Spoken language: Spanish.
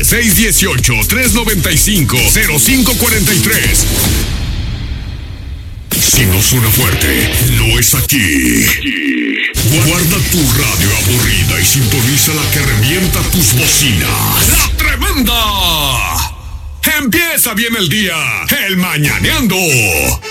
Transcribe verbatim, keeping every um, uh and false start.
al seis uno ocho, tres nueve cinco, cero cinco cuatro tres. Si no suena fuerte, no es aquí. Guarda tu radio aburrida y sintoniza la que revienta tus bocinas. ¡La Tremenda! Empieza bien el día, el Mañaneando.